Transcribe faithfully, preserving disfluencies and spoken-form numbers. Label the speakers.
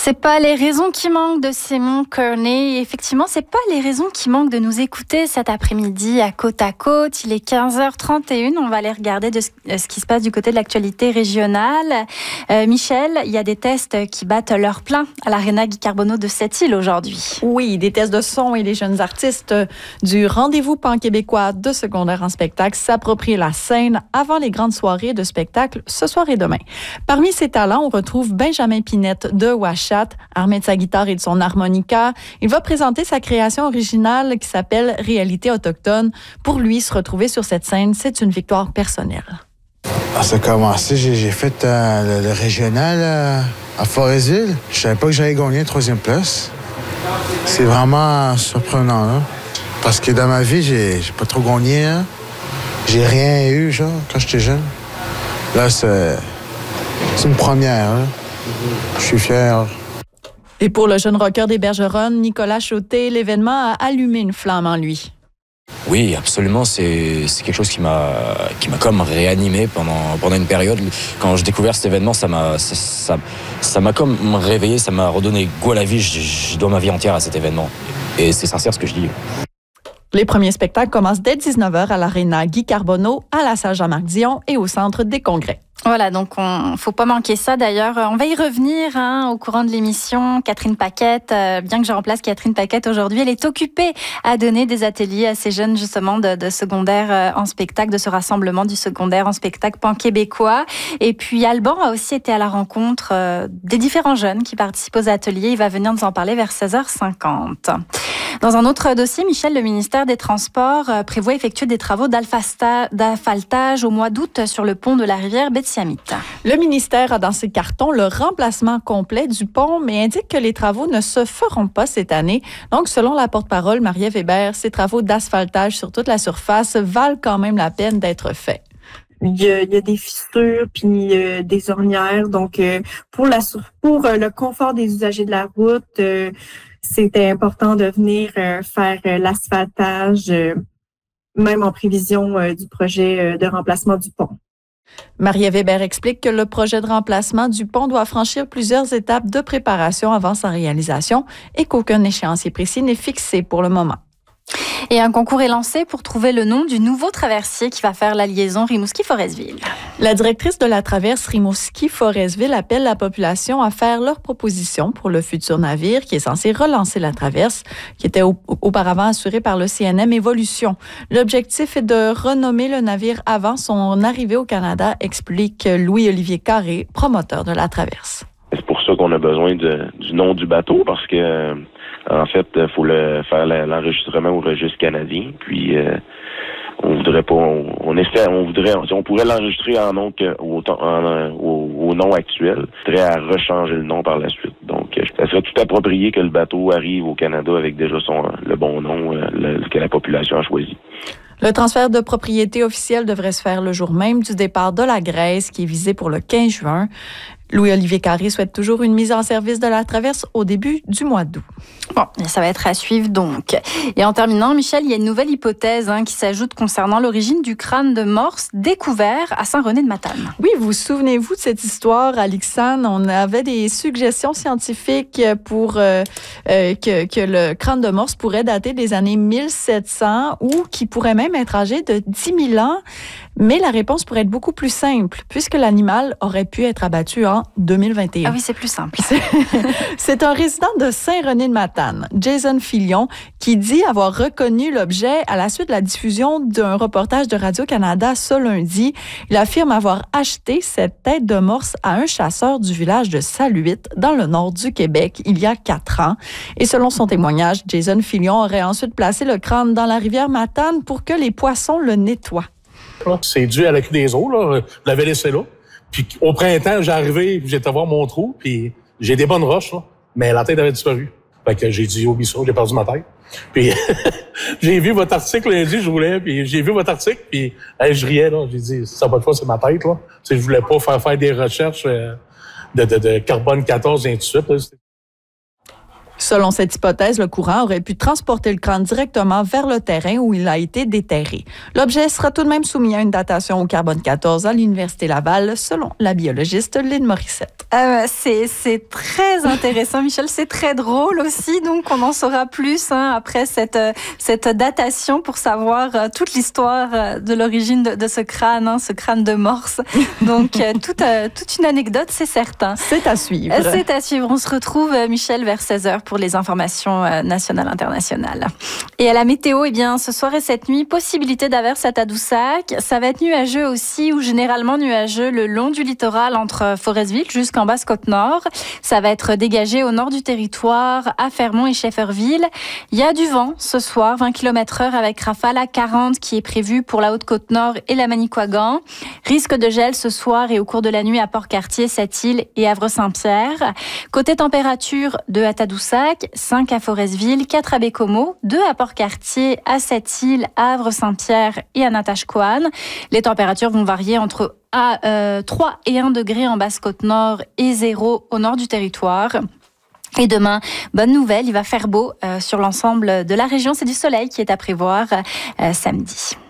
Speaker 1: C'est pas les raisons qui manquent de Simon Kearney. Et effectivement, c'est pas les raisons qui manquent de nous écouter cet après-midi à Côte à Côte. Il est quinze heures trente et une. On va aller regarder de ce, ce qui se passe du côté de l'actualité régionale. Euh, Michel, il y a des tests qui battent leur plein à l'Aréna Guy Carbonneau de Sept-Îles aujourd'hui.
Speaker 2: Oui, des tests de son et les jeunes artistes du rendez-vous pan-québécois de secondaire en spectacle s'approprient la scène avant les grandes soirées de spectacle ce soir et demain. Parmi ces talents, on retrouve Benjamin Pinette de Ouachat. Armé de sa guitare et de son harmonica, il va présenter sa création originale qui s'appelle Réalité autochtone. Pour lui, se retrouver sur cette scène, c'est une victoire personnelle.
Speaker 3: Ça a commencé, j'ai, j'ai fait euh, le, le régional euh, à Forestville. Je savais pas que j'allais gagner la troisième place. C'est vraiment surprenant, là. Parce que dans ma vie, j'ai, j'ai pas trop gagné. Hein. J'ai rien eu, genre, quand j'étais jeune. Là, c'est, c'est une première. Hein. Je suis fier.
Speaker 2: Et pour le jeune rocker des Bergeronnes, Nicolas Chauté, l'événement a allumé une flamme en lui.
Speaker 4: Oui, absolument. C'est, c'est quelque chose qui m'a, qui m'a comme réanimé pendant, pendant une période. Quand j'ai découvert cet événement, ça m'a, ça, ça, ça m'a comme réveillé, ça m'a redonné goût à la vie. Je, je dois ma vie entière à cet événement. Et c'est sincère ce que je dis.
Speaker 2: Les premiers spectacles commencent dès dix-neuf heures à l'Aréna Guy Carbonneau, à la salle Jean-Marc Dion et au Centre des Congrès.
Speaker 1: Voilà, donc on faut pas manquer ça. D'ailleurs, on va y revenir hein, au courant de l'émission. Catherine Paquette, euh, bien que je remplace Catherine Paquette aujourd'hui, elle est occupée à donner des ateliers à ces jeunes justement de, de secondaire euh, en spectacle, de ce rassemblement du secondaire en spectacle pan-québécois. Et puis Alban a aussi été à la rencontre euh, des différents jeunes qui participent aux ateliers. Il va venir nous en parler vers seize heures cinquante. Dans un autre dossier, Michel, le ministère des Transports prévoit effectuer des travaux d'asphaltage au mois d'août sur le pont de la rivière Betty-Amites.
Speaker 2: Le ministère a dans ses cartons le remplacement complet du pont, mais indique que les travaux ne se feront pas cette année. Donc, selon la porte-parole Marie-Ève Hébert, ces travaux d'asphaltage sur toute la surface valent quand même la peine d'être faits.
Speaker 5: Il y a, il y a des fissures puis euh, des ornières. Donc, euh, pour, la, pour euh, le confort des usagers de la route, euh, c'était important de venir euh, faire euh, l'asphaltage, euh, même en prévision euh, du projet euh, de remplacement du pont.
Speaker 2: Marie-Ève Hébert explique que le projet de remplacement du pont doit franchir plusieurs étapes de préparation avant sa réalisation et qu'aucun échéancier précis n'est fixé pour le moment.
Speaker 1: Et un concours est lancé pour trouver le nom du nouveau traversier qui va faire la liaison Rimouski-Forestville.
Speaker 2: La directrice de la traverse Rimouski-Forestville appelle la population à faire leurs propositions pour le futur navire qui est censé relancer la traverse, qui était auparavant assurée par le C N M Évolution. L'objectif est de renommer le navire avant son arrivée au Canada, explique Louis-Olivier Carré, promoteur de la traverse.
Speaker 6: C'est pour ça qu'on a besoin de, du nom du bateau, parce que en fait, il faut le, faire l'enregistrement au registre canadien. Puis, euh, on voudrait pas, on, on essaie, on voudrait, on pourrait l'enregistrer en nom que, au, en, au, au nom actuel. On voudrait à rechanger le nom par la suite. Donc, ça serait tout approprié que le bateau arrive au Canada avec déjà son, le bon nom le, que la population a choisi.
Speaker 2: Le transfert de propriété officielle devrait se faire le jour même du départ de la Grèce, qui est visé pour le quinze juin. Louis-Olivier Carré souhaite toujours une mise en service de la traverse au début du mois d'août.
Speaker 1: Bon, ça va être à suivre donc. Et en terminant, Michel, il y a une nouvelle hypothèse hein, qui s'ajoute concernant l'origine du crâne de morse découvert à Saint-René-de-Matane.
Speaker 2: Oui, vous vous souvenez-vous de cette histoire, Alixane? On avait des suggestions scientifiques pour euh, euh, que, que le crâne de morse pourrait dater des années mille sept cents ou qui pourrait même être âgé de dix mille ans. Mais la réponse pourrait être beaucoup plus simple, puisque l'animal aurait pu être abattu en deux mille vingt et un.
Speaker 1: Ah oui, c'est plus simple.
Speaker 2: C'est un résident de Saint-René-de-Matane, Jason Filion, qui dit avoir reconnu l'objet à la suite de la diffusion d'un reportage de Radio-Canada ce lundi. Il affirme avoir acheté cette tête de morse à un chasseur du village de Saluit, dans le nord du Québec, il y a quatre ans. Et selon son témoignage, Jason Filion aurait ensuite placé le crâne dans la rivière Matane pour que les poissons le nettoient.
Speaker 7: C'est dû à la queue des eaux, là. Je l'avais laissé là. Puis au printemps, j'ai arrivé, j'étais voir mon trou, puis j'ai des bonnes roches, là. Mais la tête avait disparu. Fait que j'ai dit, oublie ça, j'ai perdu ma tête. Puis j'ai vu votre article lundi, je voulais, puis j'ai vu votre article, puis hey, je riais, là. J'ai dit, ça va pas, c'est ma tête, là. Tu sais, je voulais pas faire faire des recherches euh, de, de, de carbone quatorze et ainsi de suite, là.
Speaker 2: Selon cette hypothèse, le courant aurait pu transporter le crâne directement vers le terrain où il a été déterré. L'objet sera tout de même soumis à une datation au carbone quatorze à l'Université Laval, selon la biologiste Lynn Morissette.
Speaker 1: Euh, c'est, c'est très intéressant, Michel. C'est très drôle aussi. Donc, on en saura plus hein, après cette, cette datation pour savoir euh, toute l'histoire euh, de l'origine de, de ce crâne, hein, ce crâne de morse. Donc, euh, toute, euh, toute une anecdote, c'est certain.
Speaker 2: C'est à suivre.
Speaker 1: Euh, c'est à suivre. On se retrouve, euh, Michel, vers seize heures pour les informations euh, nationales internationales. Et à la météo, eh bien, ce soir et cette nuit, possibilité d'averse à Tadoussac. Ça va être nuageux aussi ou généralement nuageux le long du littoral entre Forestville jusqu'en Basse-Côte-Nord. Ça va être dégagé au nord du territoire, à Fermont et Shefferville. Il y a du vent ce soir, vingt kilomètres heure avec rafale à quarante qui est prévu pour la Haute-Côte-Nord et la Manicouagan. Risque de gel ce soir et au cours de la nuit à Port-Cartier, Sept-Îles et Havre-Saint-Pierre. Côté température, deux à Tadoussac, cinq à Forestville, quatre à Bécomo, deux à Port-Cartier, à Sept-Îles, à Havre-Saint-Pierre et à Natashquan. Les températures vont varier entre à euh, trois et un degré en Basse-Côte-Nord et zéro au nord du territoire. Et demain, bonne nouvelle, il va faire beau euh, sur l'ensemble de la région. C'est du soleil qui est à prévoir euh, samedi.